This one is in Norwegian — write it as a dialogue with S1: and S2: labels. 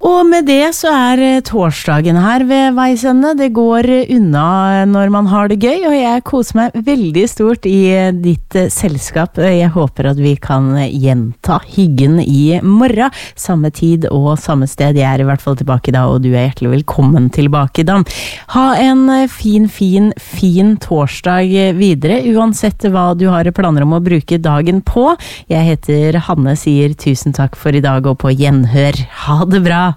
S1: Og med det så torsdagen her ved veis ende. Det går unna når man har det gøy, og jeg koser meg veldig stort i ditt selskap. Jeg håper at vi kan gjenta hyggen i morgen, samme tid og samme sted. Jeg i hvert fall tilbake da, og du hjertelig velkommen tilbake da. Ha en fin torsdag videre, uansett hva du har planer om å bruke dagen på. Jeg heter Hanne, sier tusen takk for i dag og på gjenhør. Ha det bra!